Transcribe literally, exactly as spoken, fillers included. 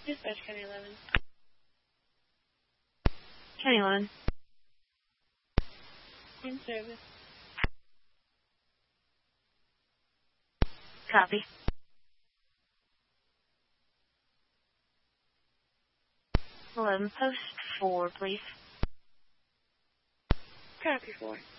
Dispatch County eleven. County eleven. In service. Copy. eleven, post four, please. Copy four.